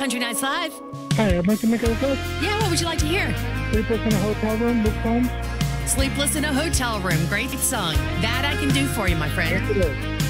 Country Nights Live. Hi, I'd like to make a request. Yeah, what would you like to hear? Sleepless in a Hotel Room, Luke Combs. Sleepless in a Hotel Room. Great song. That I can do for you, my friend. Yes, it is.